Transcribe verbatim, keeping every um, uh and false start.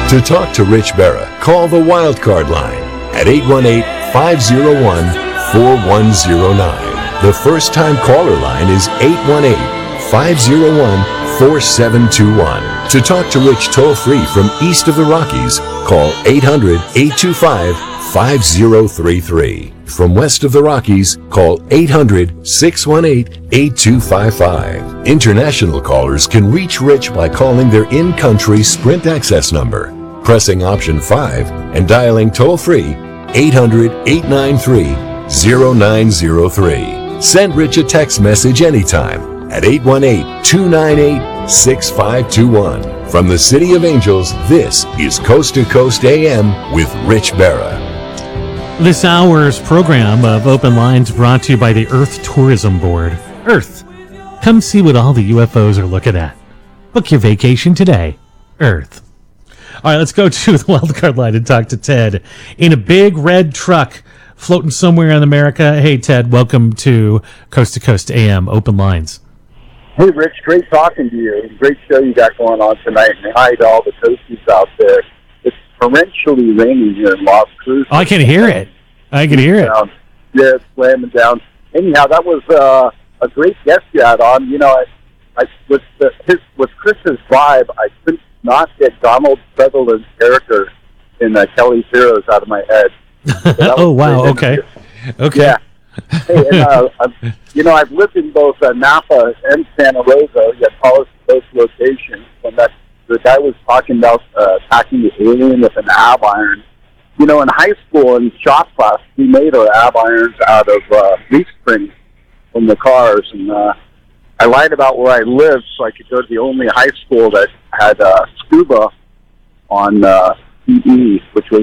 To talk to Rich Berra, call the Wildcard line at eight one eight, five oh one, four one oh nine. The first-time caller line is eight one eight, five oh one, four seven two one. To talk to Rich toll-free from east of the Rockies, call eight hundred, eight two five, five oh three three. From west of the Rockies, call eight hundred, six one eight, eight two five five. International callers can reach Rich by calling their in-country Sprint access number, pressing option five, and dialing toll-free eight hundred, eight nine three, oh nine oh three. Send Rich a text message anytime at eight one eight, two nine eight, six five two one. From the City of Angels, this is Coast to Coast A M with Rich Berra. This hour's program of Open Lines brought to you by the Earth Tourism Board. Earth. Come see what all the U F Os are looking at. Book your vacation today. Earth. All right, let's go to the wildcard line and talk to Ted in a big red truck floating somewhere in America. Hey, Ted, welcome to Coast to Coast A M Open Lines. Hey, Rich, great talking to you. Great show you got going on tonight. And hi to all the coasties out there. It's torrentially raining here in Las Cruces. Oh, I can hear it. I can hear it. Down. Yeah, it's slamming down. Anyhow, that was uh, a great guest you had on. You know, I, I with the, his with Chris's vibe, I couldn't not get Donald Sutherland's character in uh, Kelly's Heroes out of my head. So oh, wow. Okay. Okay. Yeah. Hey, and, uh, I've, you know, I've lived in both uh, Napa and Santa Rosa, yet both both locations. And that the guy was talking about uh, attacking the alien with an ab iron. You know, in high school in shop class, we made our ab irons out of uh, leaf springs from the cars, and uh, I lied about where I lived so I could go to the only high school that had uh, scuba on uh, P E, which was